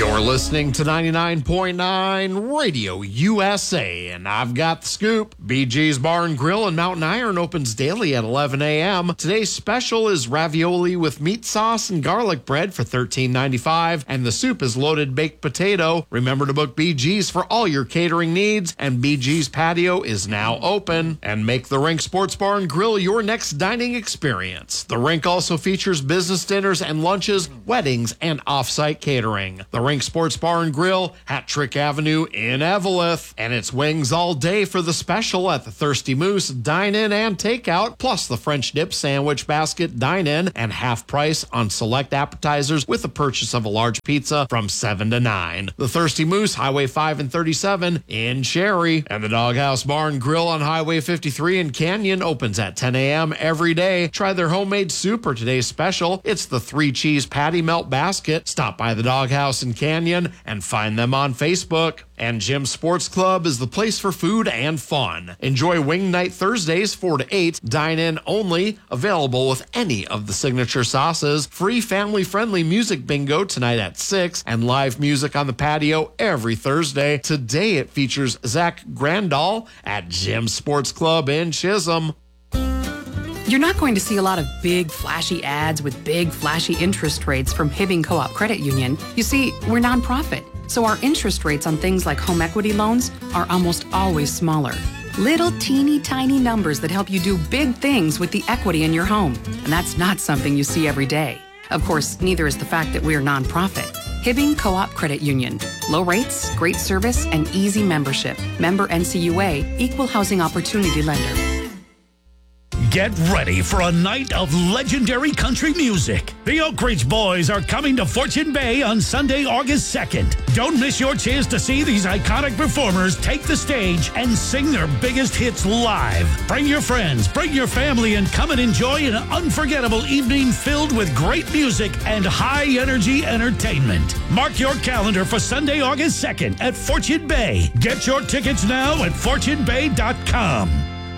You're listening to 99.9 Radio USA, and I've got the scoop. BG's Bar and Grill in Mountain Iron opens daily at 11 a.m. Today's special is ravioli with meat sauce and garlic bread for $13.95, and the soup is loaded baked potato. Remember to book BG's for all your catering needs, and BG's patio is now open. And make the Rink Sports Bar and Grill your next dining experience. The Rink also features business dinners and lunches, weddings, and off-site catering. The Rink Sports Bar and Grill, Hat Trick Avenue in Eveleth. And it's wings all day for the special at the Thirsty Moose dine-in and takeout, plus the French dip sandwich basket dine-in, and half price on select appetizers with the purchase of a large pizza from 7 to 9. The Thirsty Moose, Highway 5 and 37 in Cherry. And the Doghouse Bar and Grill on Highway 53 in Canyon opens at 10 a.m. every day. Try their homemade soup or today's special. It's the 3-cheese patty melt basket. Stop by the Doghouse in Canyon and find them on Facebook. And Jim's Sports Club is the place for food and fun. Enjoy Wing Night Thursdays 4 to 8, dine-in only, available with any of the signature sauces. Free family-friendly music bingo tonight at 6, and live music on the patio every Thursday. Today it features Zach Grandal at Jim's Sports Club in Chisholm. You're not going to see a lot of big, flashy ads with big, flashy interest rates from Hibbing Co-op Credit Union. You see, we're nonprofit, so our interest rates on things like home equity loans are almost always smaller. Little teeny tiny numbers that help you do big things with the equity in your home. And that's not something you see every day. Of course, neither is the fact that we're nonprofit. Hibbing Co-op Credit Union. Low rates, great service, and easy membership. Member NCUA, Equal Housing Opportunity Lender. Get ready for a night of legendary country music. The Oak Ridge Boys are coming to Fortune Bay on Sunday, August 2nd. Don't miss your chance to see these iconic performers take the stage and sing their biggest hits live. Bring your friends, bring your family, and come and enjoy an unforgettable evening filled with great music and high-energy entertainment. Mark your calendar for Sunday, August 2nd at Fortune Bay. Get your tickets now at fortunebay.com.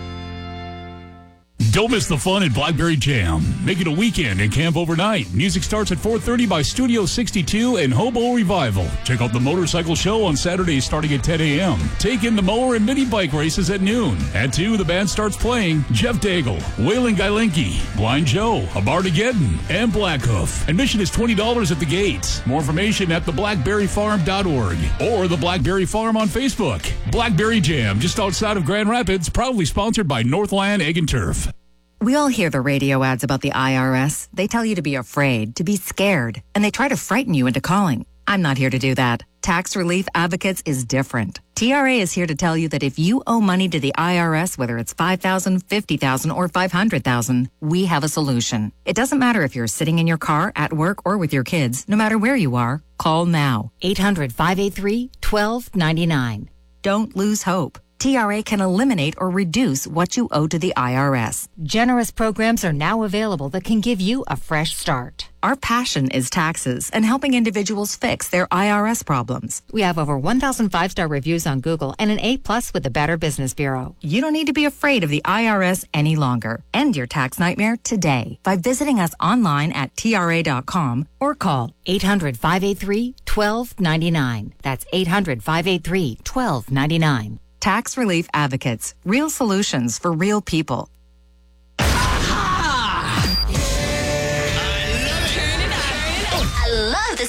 Don't miss the fun at Blackberry Jam. Make it a weekend and camp overnight. Music starts at 4:30 by Studio 62 and Hobo Revival. Check out the motorcycle show on Saturdays starting at 10 a.m. Take in the mower and mini bike races at noon. At 2, the band starts playing Jeff Daigle, Waylon Gailinki, Blind Joe, Abartageddon, and Blackhoof. Admission is $20 at the gates. More information at theblackberryfarm.org or the Blackberry Farm on Facebook. Blackberry Jam, just outside of Grand Rapids, proudly sponsored by Northland Egg and Turf. We all hear the radio ads about the IRS. They tell you to be afraid, to be scared, and they try to frighten you into calling. I'm not here to do that. Tax Relief Advocates is different. TRA is here to tell you that if you owe money to the IRS, whether it's $5,000, $50,000, or $500,000, we have a solution. It doesn't matter if you're sitting in your car, at work, or with your kids. No matter where you are, call now. 800-583-1299. Don't lose hope. TRA can eliminate or reduce what you owe to the IRS. Generous programs are now available that can give you a fresh start. Our passion is taxes and helping individuals fix their IRS problems. We have over 1,000 5-star reviews on Google and an A+ with the Better Business Bureau. You don't need to be afraid of the IRS any longer. End your tax nightmare today by visiting us online at TRA.com or call 800-583-1299. That's 800-583-1299. Tax Relief Advocates. Real solutions for real people.